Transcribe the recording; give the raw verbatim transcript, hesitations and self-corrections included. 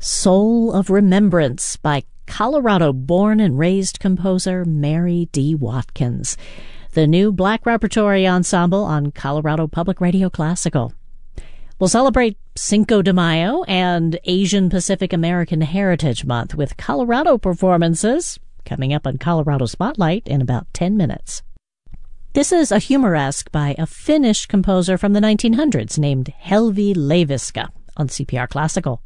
Soul of Remembrance by Colorado-born and raised composer Mary D. Watkins, the new Black Repertory Ensemble on Colorado Public Radio Classical. We'll celebrate Cinco de Mayo and Asian Pacific American Heritage Month with Colorado performances coming up on Colorado Spotlight in about ten minutes. This is a humoresque by a Finnish composer from the nineteen hundreds named Helvi Leiviskä on C P R Classical.